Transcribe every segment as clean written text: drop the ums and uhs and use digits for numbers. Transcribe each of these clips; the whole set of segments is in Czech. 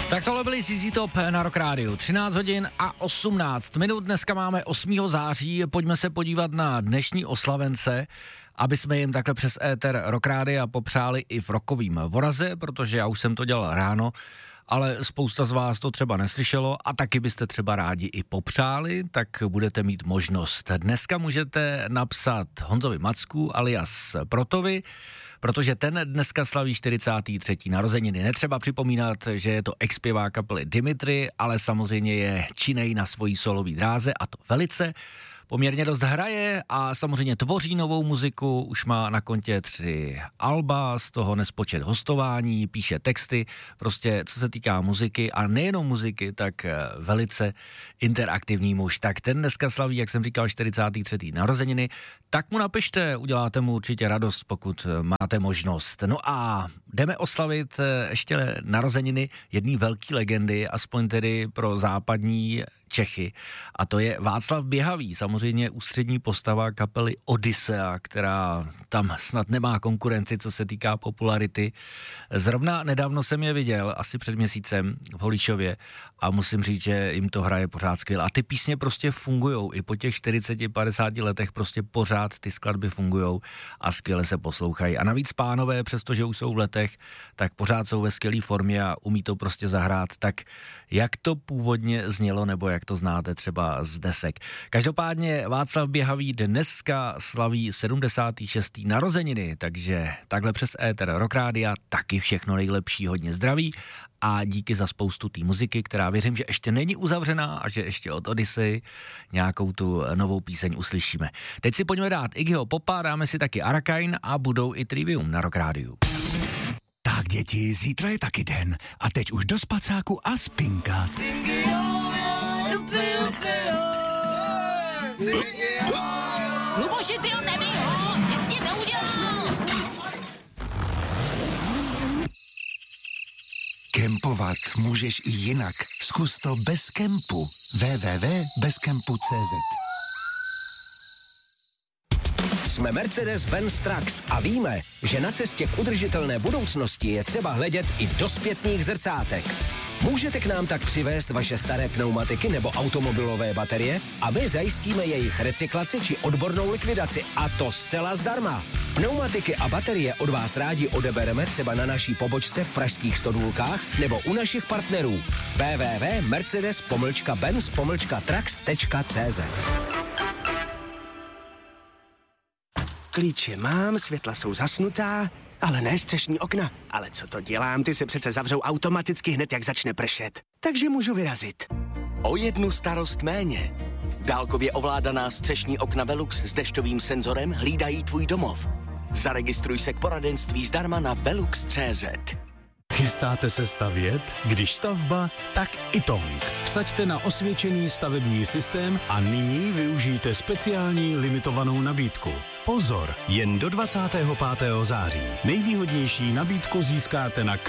Tak tohle byli CZ Top na Rock Rádiu. 13 hodin a 18 minut. Dneska máme 8. září. Pojďme se podívat na dnešní oslavence, aby jsme jim takhle přes éter Rock Rádia popřáli i v rokovým voraze, protože já už jsem to dělal ráno, ale spousta z vás to třeba neslyšelo a taky byste třeba rádi i popřáli, tak budete mít možnost. Dneska můžete napsat Honzovi Macku alias Protovi, protože ten dneska slaví 43. narozeniny. Netřeba připomínat, že je to ex-zpěvák kapely Dimitri, ale samozřejmě je činej na svojí solový dráze a to velice. Poměrně dost hraje a samozřejmě tvoří novou muziku, už má na kontě 3 alba, z toho nespočet hostování, píše texty, prostě co se týká muziky a nejenom muziky, tak velice interaktivní muž. Tak ten dneska slaví, jak jsem říkal, 43. narozeniny, tak mu napište, uděláte mu určitě radost, pokud máte možnost. No a jdeme oslavit ještě narozeniny jedné velké legendy, aspoň tedy pro západní Čechy, a to je Václav Běhavý, samozřejmě ústřední postava kapely Odyssea, která tam snad nemá konkurenci, co se týká popularity. Zrovna nedávno jsem je viděl, asi před měsícem v Holíšově a musím říct, že jim to hraje pořád skvěle. A ty písně prostě fungujou, i po těch 40-50 letech prostě pořád ty skladby fungujou a skvěle se poslouchají. A navíc pánové, přestože už jsou v letech, tak pořád jsou ve skvělé formě a umí to prostě zahrát tak, jak to původně znělo, nebo jak to znáte třeba z desek. Každopádně Václav Běhavý dneska slaví 76. narozeniny, takže takhle přes éter Rock Rádia taky všechno nejlepší, hodně zdraví a díky za spoustu té muziky, která věřím, že ještě není uzavřená a že ještě od Odyssey nějakou tu novou píseň uslyšíme. Teď si pojďme dát Iggyho Popa, dáme si taky Arakain a budou i Trivium na Rock Rádiu. Tak děti, zítra je taky den a teď už do spacáku a spinkat. Luboši, ty ho nebij ho, nic ti neudělal. Kempovat můžeš i jinak. Zkus to bez kempu. www.bezkempu.cz. Jsme Mercedes-Benz Trucks a víme, že na cestě k udržitelné budoucnosti je třeba hledět i do zpětných zrcátek. Můžete k nám tak přivést vaše staré pneumatiky nebo automobilové baterie a my zajistíme jejich recyklaci či odbornou likvidaci a to zcela zdarma. Pneumatiky a baterie od vás rádi odebereme třeba na naší pobočce v pražských Stodůlkách nebo u našich partnerů www.mercedes-benz-trucks.cz. Klíče mám, světla jsou zasnutá, ale ne střešní okna. Ale co to dělám, ty se přece zavřou automaticky hned, jak začne pršet. Takže můžu vyrazit. O jednu starost méně. Dálkově ovládaná střešní okna Velux s dešťovým senzorem hlídají tvůj domov. Zaregistruj se k poradenství zdarma na velux.cz. Chystáte se stavět? Když stavba, tak Itong. Vsaďte na osvědčený stavební systém a nyní využijte speciální limitovanou nabídku. Pozor, jen do 25. září. Nejvýhodnější nabídku získáte na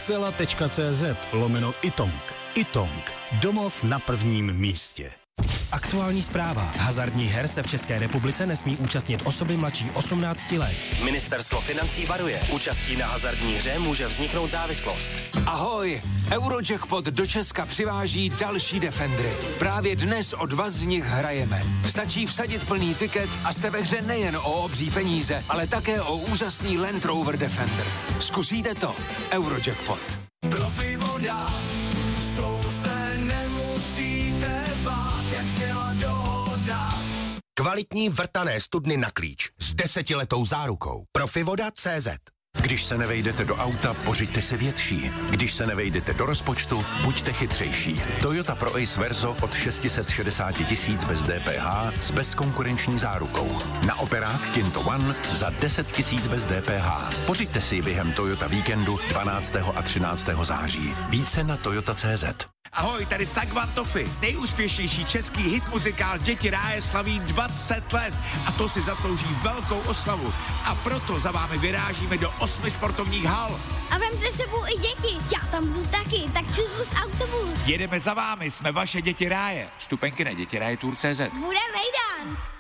xela.cz/Itong. Itong. Domov na prvním místě. Aktuální zpráva. Hazardních her se v České republice nesmí účastnit osoby mladší 18 let. Ministerstvo financí varuje. Účastí na hazardní hře může vzniknout závislost. Ahoj! Eurojackpot do Česka přiváží další Defendery. Právě dnes o 2 z nich hrajeme. Stačí vsadit plný tiket a jste ve hře nejen o obří peníze, ale také o úžasný Land Rover Defender. Zkusíte to? Eurojackpot. Profi voda, s tou se nemusíte bát, jak zněla dohoda. Kvalitní vrtané studny na klíč s 10letou zárukou. Profivoda.cz. Když se nevejdete do auta, pořiďte se větší. Když se nevejdete do rozpočtu, buďte chytřejší. Toyota Pro Ace Verso od 660 000 bez DPH s bezkonkurenční zárukou. Na operák Kinto One za 10 000 bez DPH. Pořiďte si během Toyota víkendu 12. a 13. září. Více na toyota.cz. Ahoj, tady Sagvan Toffy, nejúspěšnější český hit muzikál Děti ráje slaví 20 let a to si zaslouží velkou oslavu. A proto za vámi vyrážíme do 8 sportovních hal. A vemte sebou i děti, já tam budu taky, tak čus autobus. Jedeme za vámi, jsme vaše Děti ráje. Vstupenky na dětiraje.cz. Bude vejdan.